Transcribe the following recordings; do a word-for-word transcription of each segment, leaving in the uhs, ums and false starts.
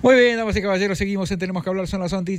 Muy bien, damas y caballeros, seguimos en Tenemos que hablar. Son las once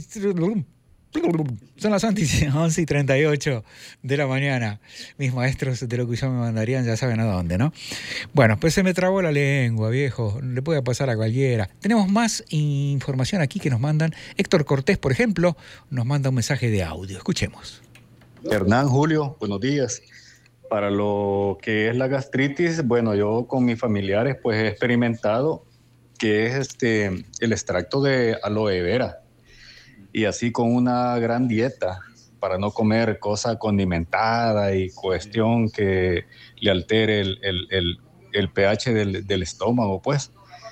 Son las once y treinta y ocho de la mañana. Mis maestros de locución me mandarían, ya saben a dónde, ¿no? Bueno, pues se me trabó la lengua, viejo. Le puede pasar a cualquiera. Tenemos más información aquí que nos mandan. Héctor Cortés, por ejemplo, nos manda un mensaje de audio. Escuchemos. Hernán, Julio, buenos días. Para lo que es la gastritis, bueno, yo con mis familiares pues he experimentado que es este el extracto de aloe vera. Y así con una gran dieta para no comer cosa condimentada y cuestión que le altere el, el, el, el pH del, del estómago, pues.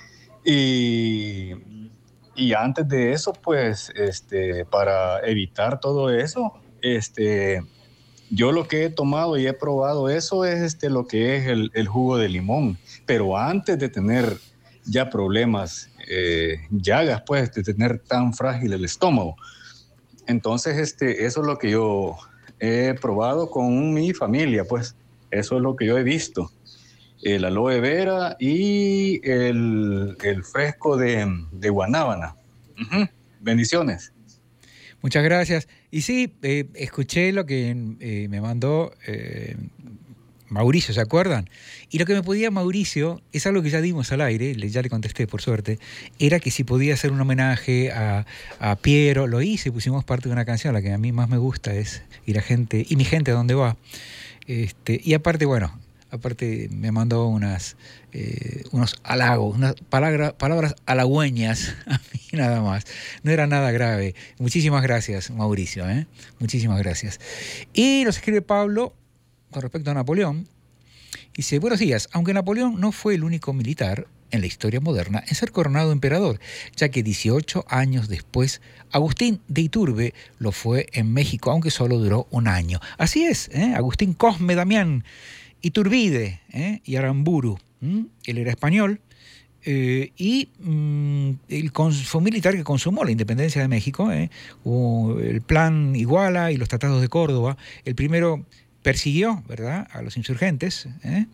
Y, y antes de eso, pues, este, para evitar todo eso, este, yo lo que he tomado y he probado eso es este, lo que es el, el jugo de limón. Pero antes de tener ya problemas, eh, llagas, pues, de tener tan frágil el estómago. Entonces, este, eso es lo que yo he probado con mi familia, pues, eso es lo que yo he visto. El aloe vera y el, el fresco de, de guanábana. Uh-huh. Bendiciones. Muchas gracias. Y sí, eh, escuché lo que eh, me mandó eh, Mauricio, ¿se acuerdan? Y lo que me pedía Mauricio es algo que ya dimos al aire, ya le contesté por suerte, era que si podía hacer un homenaje a, a Piero. Lo hice, pusimos parte de una canción, la que a mí más me gusta es Y la gente, y mi gente a dónde va. Este, y aparte, bueno, aparte me mandó unas, eh, unos halagos, unas palabra, palabras halagüeñas a mí nada más. No era nada grave. Muchísimas gracias, Mauricio, ¿eh? Muchísimas gracias. Y nos escribe Pablo con respecto a Napoleón. Dice, buenos días, aunque Napoleón no fue el único militar en la historia moderna en ser coronado emperador, ya que dieciocho años después Agustín de Iturbe lo fue en México, aunque solo duró un año. Así es, ¿eh? Agustín Cosme Damián Iturbide, ¿eh? y Aramburu, ¿eh? Él era español, eh, y mm, el cons- fue un militar que consumó la independencia de México, ¿eh? Hubo el plan Iguala y los tratados de Córdoba. El primero persiguió, ¿verdad?, a los insurgentes, ¿eh?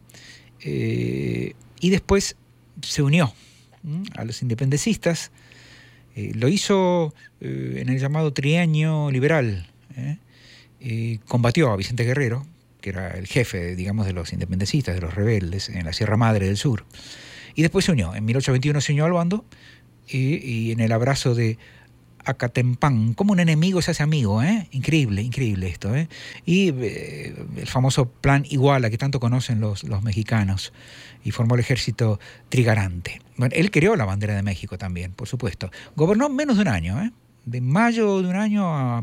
Eh, y después se unió ¿eh? a los independencistas. Eh, lo hizo eh, en el llamado trienio liberal. ¿eh? Eh, combatió a Vicente Guerrero, que era el jefe, digamos, de los independencistas, de los rebeldes, en la Sierra Madre del Sur. Y después se unió. En mil ochocientos veintiuno se unió al bando y, y en el abrazo de Acatempán, como un enemigo se hace amigo, ¿eh? Increíble, increíble esto, ¿eh? Y eh, el famoso plan Iguala que tanto conocen los, los mexicanos, y formó el ejército trigarante. Bueno, él creó la bandera de México también, por supuesto. Gobernó menos de un año, ¿eh? De mayo de un año a,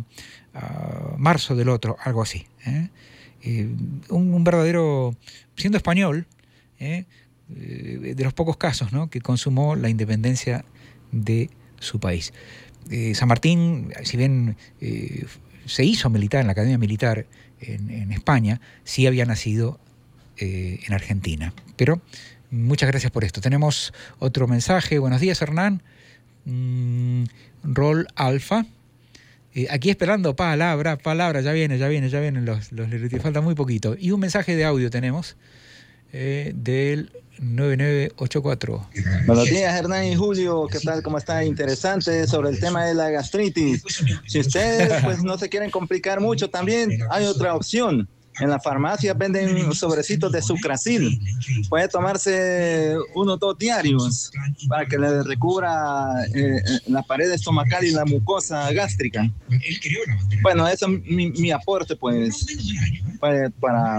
a marzo del otro, algo así, ¿eh? Eh, un, un verdadero, siendo español, ¿eh? Eh, de los pocos casos, ¿no?, que consumó la independencia de su país. Eh, San Martín, si bien eh, se hizo militar en la Academia Militar en, en España, sí había nacido eh, en Argentina. Pero muchas gracias por esto. Tenemos otro mensaje. Buenos días, Hernán. Mm, Rol Alfa. Eh, aquí esperando palabra, palabra, ya viene, ya viene, ya vienen los, los libretos, falta muy poquito. Y un mensaje de audio tenemos eh, del nueve nueve ocho cuatro. Buenos días, Hernán y Julio, ¿qué tal? ¿Cómo está? Interesante sobre el tema de la gastritis. Si ustedes pues no se quieren complicar mucho, también hay otra opción. En la farmacia venden sobrecitos de Sucracil. Puede tomarse uno o dos diarios para que le recubra eh, la pared estomacal y la mucosa gástrica. Bueno, eso es mi, mi aporte, pues, para, para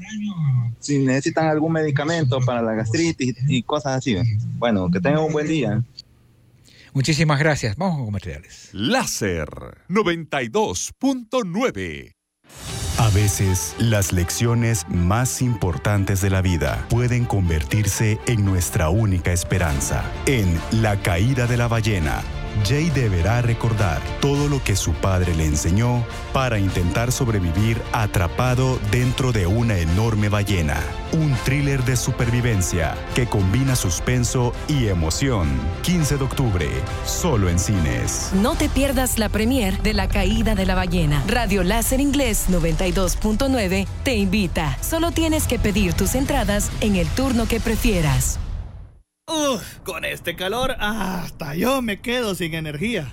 si necesitan algún medicamento para la gastritis y cosas así. Bueno, que tengan un buen día. Muchísimas gracias. Vamos con comerciales. Láser noventa y dos punto nueve. A veces, las lecciones más importantes de la vida pueden convertirse en nuestra única esperanza. En La caída de la ballena, Jay deberá recordar todo lo que su padre le enseñó para intentar sobrevivir atrapado dentro de una enorme ballena. Un thriller de supervivencia que combina suspenso y emoción. quince de octubre, solo en cines. No te pierdas la premier de La caída de la ballena. Radio Láser Inglés noventa y dos punto nueve te invita. Solo tienes que pedir tus entradas en el turno que prefieras. Uf, con este calor hasta yo me quedo sin energía.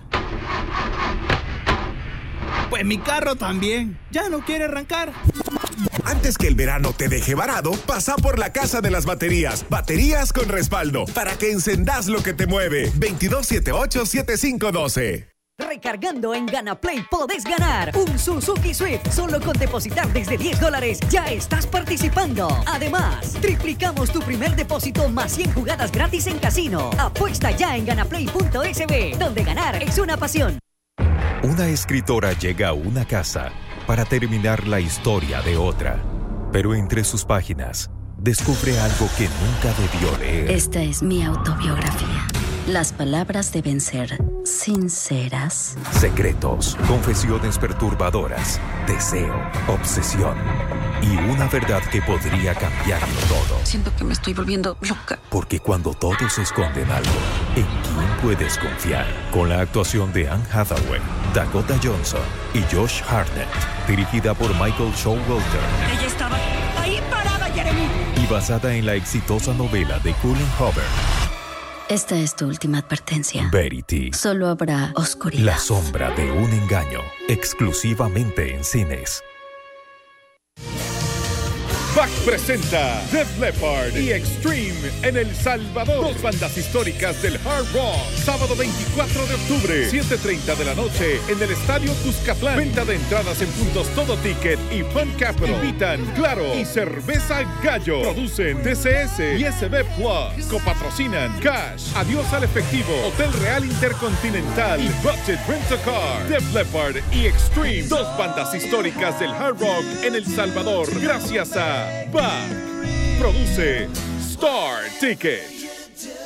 Pues mi carro también, ya no quiere arrancar. Antes que el verano te deje varado, pasa por la Casa de las Baterías. Baterías con respaldo, para que encendás lo que te mueve. veintidós setenta y ocho, setenta y cinco doce. Recargando en GanaPlay podés ganar un Suzuki Swift. Solo con depositar desde diez dólares ya estás participando. Además, triplicamos tu primer depósito más cien jugadas gratis en casino. Apuesta ya en ganaplay punto es be, donde ganar es una pasión. Una escritora llega a una casa para terminar la historia de otra, pero entre sus páginas descubre algo que nunca debió leer. Esta es mi autobiografía. Las palabras deben ser sinceras. Secretos, confesiones perturbadoras, deseo, obsesión y una verdad que podría cambiarlo todo. Siento que me estoy volviendo loca. Porque cuando todos esconden algo, ¿en quién puedes confiar? Con la actuación de Anne Hathaway, Dakota Johnson y Josh Hartnett, dirigida por Michael Showalter. Ella estaba ahí parada, Jeremy. Y basada en la exitosa novela de Colin Hoover. Esta es tu última advertencia. Verity. Solo habrá oscuridad. La sombra de un engaño, exclusivamente en cines. B A C presenta Def Leppard y Extreme en El Salvador. Dos bandas históricas del hard rock. Sábado veinticuatro de octubre, siete y media de la noche en el Estadio Cuscatlán. Venta de entradas en puntos Todo Ticket y Fun Capital. Invitan Claro y Cerveza Gallo. Producen T C S y S B Plus. Copatrocinan Cash, Adiós al Efectivo, Hotel Real Intercontinental y Budget Rent a Car. Def Leppard y Extreme. Dos bandas históricas del hard rock en El Salvador. Gracias a B A C. Produce Star Ticket.